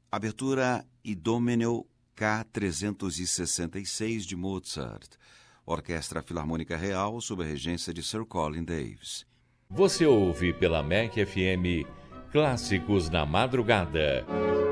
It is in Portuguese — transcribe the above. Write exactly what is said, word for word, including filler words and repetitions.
Abertura Idomeneo K trezentos e sessenta e seis de Mozart. Orquestra Filarmônica Real sob a regência de Sir Colin Davis. Você ouve pela M E C F M Clássicos na Madrugada.